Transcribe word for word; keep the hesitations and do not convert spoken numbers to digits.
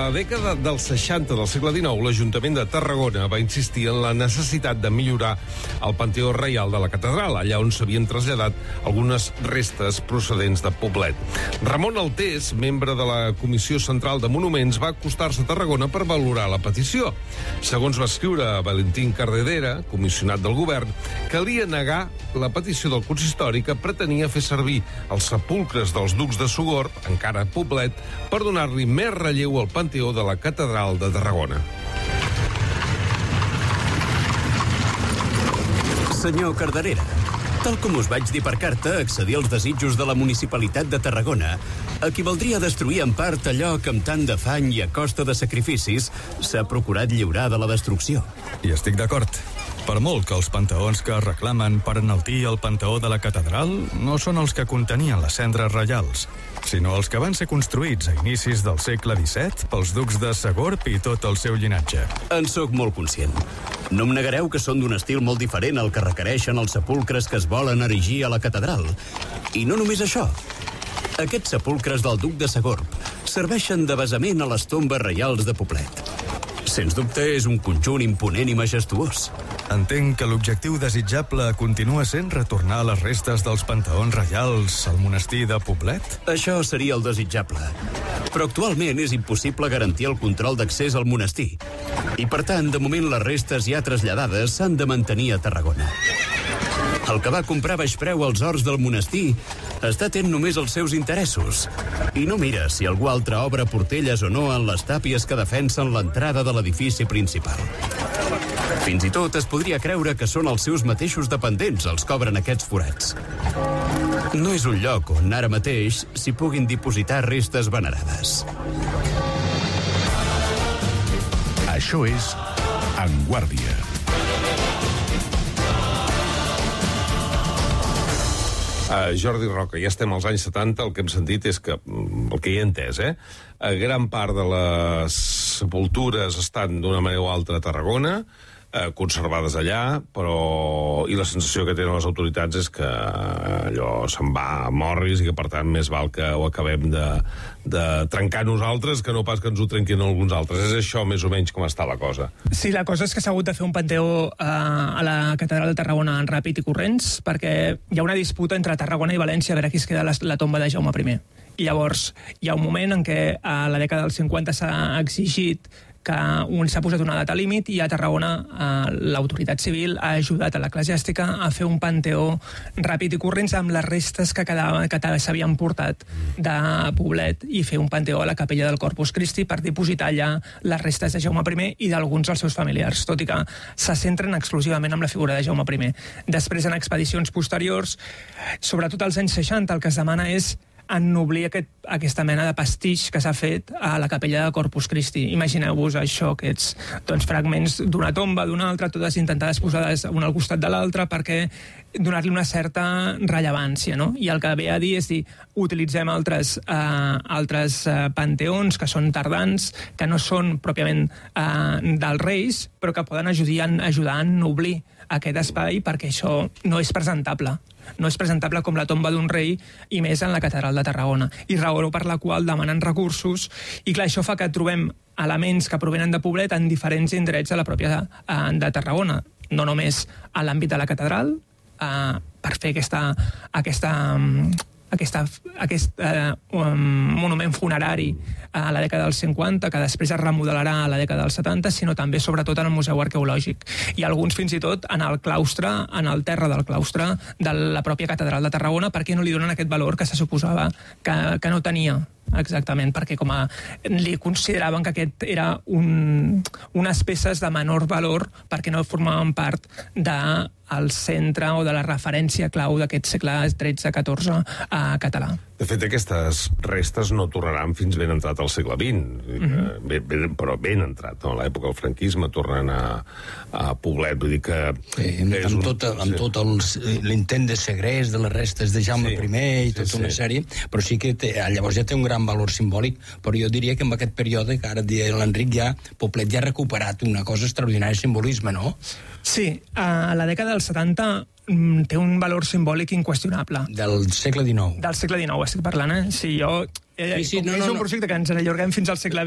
la dècada dels seixanta del segle dinou, l'Ajuntament de Tarragona va insistir en la necessitat de millorar el Panteó Reial de la Catedral, allà on s'havien traslladat algunes restes procedents de Poblet. Ramon Altés, membre de la Comissió Central de Monuments, va acostar-se a Tarragona per valorar la petició. Segons va escriure Valentín Cardedera, comissionat del govern, calia negar la petició del consistori que pretenia fer servir els sepulcres dels ducs de Sogorb, encara a Poblet, per donar-li més relleu al Panteó de la Catedral de Tarragona. Senyor Cardedera, tal com us vaig dir per carta, accedir als desitjos de la Municipalitat de Tarragona equivaldria a destruir en part allò que amb tant d'afany i a costa de sacrificis s'ha procurat lliurar de la destrucció. I estic d'acord. Per molt que els panteons que es reclamen per enaltir el Panteó de la Catedral no són els que contenien les cendres reials, sinó els que van ser construïts a inicis del segle disset pels ducs de Sogorb i tot el seu llinatge. En sóc molt conscient. No em negareu que són d'un estil molt diferent al que requereixen els sepulcres que es volen erigir a la catedral. I no només això. Aquests sepulcres del duc de Sogorb serveixen de basament a les tombes reials de Poblet. Sens dubte és un conjunt imponent i majestuós. Entenc que l'objectiu desitjable continua sent retornar les restes dels panteons reials al monestir de Poblet? Això seria el desitjable. Però actualment és impossible garantir el control d'accés al monestir. I per tant, de moment les restes ja traslladades s'han de mantenir a Tarragona. El que va comprar a baix preu als horts del monestir està atent només als seus interessos i no mira si algú altre obre portelles o no en les tàpies que defensen l'entrada de l'edifici principal. Fins i tot es podria creure que són els seus mateixos dependents els que obren aquests forats. No és un lloc on ara mateix s'hi puguin dipositar restes venerades. Això és En Guàrdia. Uh, Jordi Roca, ja estem als anys setanta, el que hem sentit és que, el que hi he entès, eh? Uh, gran part de les sepultures estan d'una manera o altra a Tarragona, uh, conservades allà, però... i la sensació que tenen les autoritats és que allò se'n va a morris i que, per tant, més val que ho acabem de, de trencar nosaltres que no pas que ens ho trenquin alguns altres. És això més o menys com està la cosa. Sí, la cosa és que s'ha hagut de fer un panteó eh, a la Catedral de Tarragona en ràpid i corrents, perquè hi ha una disputa entre Tarragona i València a veure qui es queda la, la tomba de Jaume primer. I llavors hi ha un moment en què a la dècada dels cinquanta s'ha exigit que un s'ha posat una data límit i a Tarragona eh, l'autoritat civil ha ajudat a l'eclesiàstica a fer un panteó ràpid i corrents amb les restes que, quedava, que s'havien portat de Poblet i fer un panteó a la capella del Corpus Christi per dipositar allà les restes de Jaume primer i d'alguns dels seus familiars, tot i que se centren exclusivament en la figura de Jaume primer. Després, en expedicions posteriors, sobretot als anys seixanta, el que es demana és ennoblir aquest, aquesta mena de pastix que s'ha fet a la capella de Corpus Christi. Imagineu-vos això, aquests doncs, fragments d'una tomba, d'una altra, totes intentades posades una al costat de l'altra perquè donar-li una certa rellevància, no? I el que ve a dir és dir, utilitzem altres, eh, altres eh, panteons que són tardans, que no són pròpiament eh, dels reis, però que poden ajudar, ajudar a ennoblir aquest espai perquè això no és presentable. No és presentable com la tomba d'un rei i més en la Catedral de Tarragona. I raó per la qual demanen recursos i clar, això fa que trobem elements que provenen de Poblet en diferents indrets de la pròpia eh, de Tarragona. No només a l'àmbit de la catedral, eh, per fer aquesta... aquesta Aquesta, aquest eh, um, monument funerari a la dècada dels cinquanta, que després es remodelarà a la dècada dels setanta, sinó també, sobretot, en el Museu Arqueològic. I alguns, fins i tot, en el claustre, en el terra del claustre de la pròpia Catedral de Tarragona, perquè no li donen aquest valor que se suposava que, que no tenia. Exactament, perquè com a li consideraven que aquest era un, unes peces de menor valor perquè no formaven part del centre o de la referència clau d'aquest segle tretze catorze a català. De fet, aquestes restes no tornaran fins ben entrat al segle vint, mm-hmm. ben, ben, però ben entrat, no? A l'època del franquisme tornen a, a Poblet, vull dir que... Sí, amb un... tot, amb sí. tot l'intent de segrest de les restes de Jaume sí. primer i tota sí, una sí. sèrie, però sí que té, llavors ja té un gran valor simbòlic, però jo diria que en aquest període, que ara dia l'Enric ja, Poblet ja ha recuperat una cosa extraordinària de simbolisme, no? Sí, a la dècada dels setanta té un valor simbòlic inqüestionable. Del segle dinou. Del segle dinou estic parlant, eh? Sí, jo... Eh, sí, sí, no, no, és un projecte que ens allarguem fins al segle